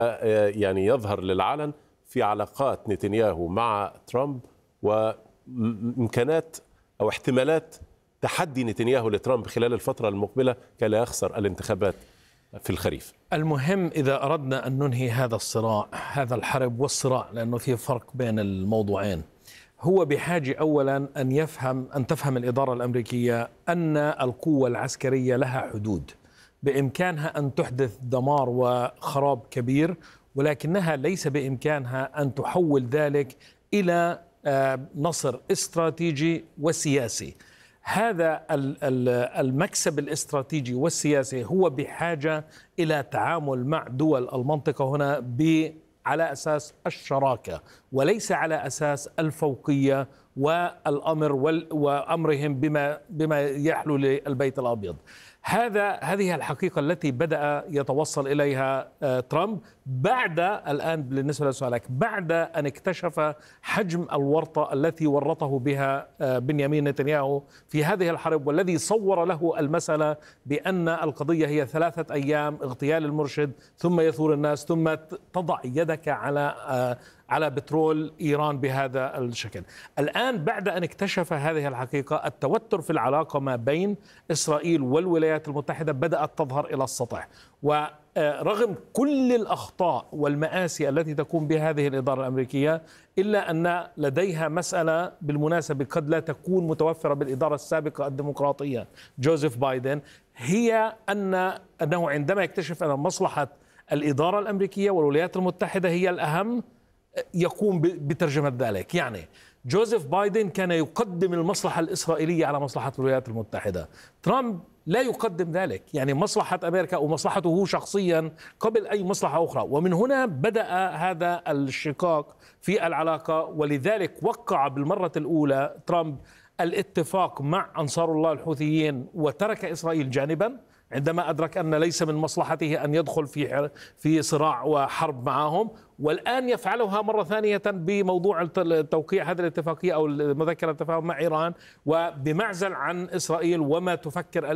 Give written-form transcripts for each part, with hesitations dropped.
يعني يظهر للعلن في علاقات نتنياهو مع ترامب، وإمكانات أو احتمالات تحدي نتنياهو لترامب خلال الفترة المقبلة كي لا يخسر الانتخابات في الخريف. المهم إذا أردنا أن ننهي هذا الصراع، هذا الحرب والصراع، لأنه في فرق بين الموضوعين، هو بحاجة أولا أن تفهم الإدارة الأمريكية أن القوة العسكرية لها حدود، بإمكانها أن تحدث دمار وخراب كبير، ولكنها ليس بإمكانها أن تحول ذلك إلى نصر استراتيجي وسياسي. هذا المكسب الاستراتيجي والسياسي هو بحاجة إلى تعامل مع دول المنطقة هنا على أساس الشراكة، وليس على أساس الفوقية والأمر وأمرهم بما يحلو للبيت الأبيض. هذه الحقيقة التي بدأ يتوصل إليها ترامب الآن بالنسبة لسؤالك، بعد أن اكتشف حجم الورطة التي ورطه بها بنيامين نتنياهو في هذه الحرب، والذي صور له المسألة بأن القضية هي 3 أيام اغتيال المرشد، ثم يثور الناس، ثم تضع يدك على بترول إيران بهذا الشكل. الآن بعد أن اكتشف هذه الحقيقة، التوتر في العلاقة ما بين إسرائيل والولايات المتحدة بدأت تظهر إلى السطح، ورغم كل الأخطاء والمآسي التي تقوم بها هذه الإدارة الأمريكية، إلا أن لديها مسألة بالمناسبة قد لا تكون متوفرة بالإدارة السابقة الديمقراطية جوزيف بايدن، هي أنه عندما يكتشف أن مصلحة الإدارة الأمريكية والولايات المتحدة هي الأهم، يقوم بترجمة ذلك. يعني جوزيف بايدن كان يقدم المصلحة الإسرائيلية على مصلحة الولايات المتحدة، ترامب لا يقدم ذلك، يعني مصلحة أمريكا ومصلحته هو شخصيا قبل أي مصلحة أخرى. ومن هنا بدأ هذا الشقاق في العلاقة، ولذلك وقع بالمرة الأولى ترامب الاتفاق مع أنصار الله الحوثيين وترك إسرائيل جانبا، عندما أدرك أن ليس من مصلحته أن يدخل في صراع وحرب معهم، والآن يفعلها مرة ثانية بموضوع توقيع هذه الاتفاقية أو مذكرة التفاهم مع إيران، وبمعزل عن إسرائيل وما تفكر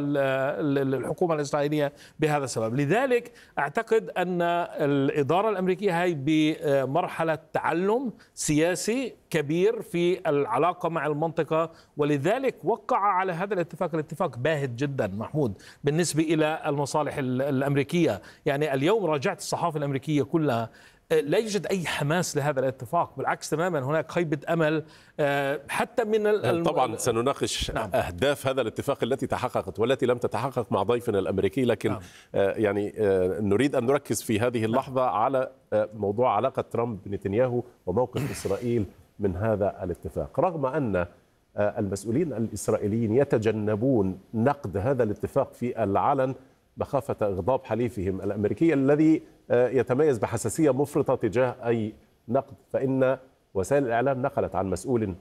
الحكومة الإسرائيلية بهذا السبب. لذلك أعتقد أن الإدارة الأمريكية هي بمرحلة تعلم سياسي كبير في العلاقة مع المنطقة، ولذلك وقع على هذا الاتفاق باهت جدا محمود بالنسبة إلى المصالح الأمريكية. يعني اليوم راجعت الصحافة الأمريكية كلها، لا يوجد أي حماس لهذا الاتفاق، بالعكس تماما هناك خيبة أمل حتى من طبعا سنناقش أهداف هذا الاتفاق التي تحققت والتي لم تتحقق مع ضيفنا الأمريكي، لكن يعني نريد أن نركز في هذه اللحظة على موضوع علاقة ترامب بنتنياهو وموقف إسرائيل من هذا الاتفاق، رغم أن المسؤولين الإسرائيليين يتجنبون نقد هذا الاتفاق في العلن مخافة إغضاب حليفهم الأمريكي الذي يتميز بحساسية مفرطة تجاه أي نقد. فإن وسائل الإعلام نقلت عن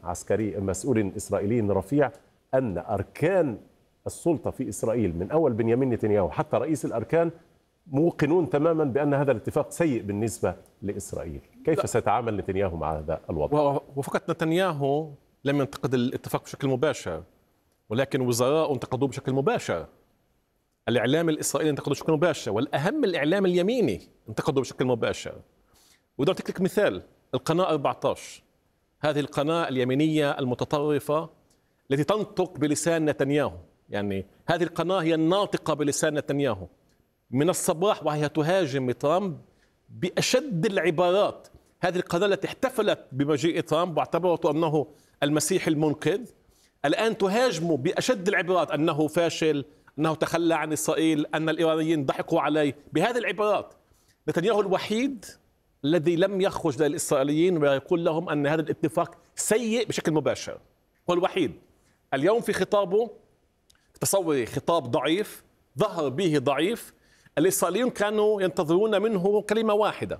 مسؤول إسرائيلي رفيع أن أركان السلطة في إسرائيل من أول بنيامين نتنياهو حتى رئيس الأركان موقنون تماما بأن هذا الاتفاق سيء بالنسبة لإسرائيل. كيف سيتعامل نتنياهو مع هذا الوضع؟ وفقط نتنياهو لم ينتقد الاتفاق بشكل مباشر، ولكن وزراء انتقدوه بشكل مباشر، الإعلام الإسرائيلي انتقدوه بشكل مباشر، والأهم الإعلام اليميني انتقدوه بشكل مباشر. وده أعطيك لك مثال، القناة 14، هذه القناة اليمينية المتطرفة التي تنطق بلسان نتنياهو، يعني هذه القناة هي الناطقة بلسان نتنياهو من الصباح وهي تهاجم ترامب بأشد العبارات. هذه القناة التي احتفلت بمجيء ترامب واعتبرته أنه المسيح المنقذ، الآن تهاجم بأشد العبارات أنه فاشل، أنه تخلى عن إسرائيل، أن الإيرانيين ضحكوا عليه، بهذه العبارات. نتنياهو الوحيد الذي لم يخرج للإسرائيليين ويقول لهم أن هذا الاتفاق سيء بشكل مباشر، هو الوحيد. اليوم في خطابه، تصوري خطاب ضعيف ظهر به ضعيف، الإسرائيليون كانوا ينتظرون منه كلمة واحدة،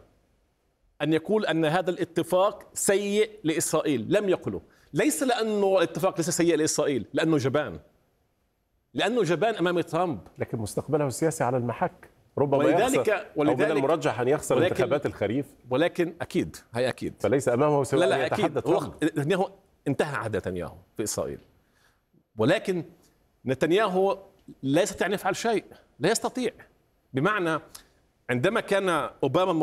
أن يقول أن هذا الاتفاق سيء لإسرائيل. لم يقله، ليس لأنه الاتفاق ليس سيء لإسرائيل، لأنه جبان أمام ترامب، لكن مستقبله السياسي على المحك، ربما يخسر، أو من المرجح أن يخسر انتخابات الخريف. ولكن أكيد هي أكيد فليس أمامه سوى أن يتحدى ترامب. نتنياهو انتهى عهد نتنياهو في إسرائيل، ولكن نتنياهو لا يستطيع أن يفعل شيء، لا يستطيع. بمعنى عندما كان أوباما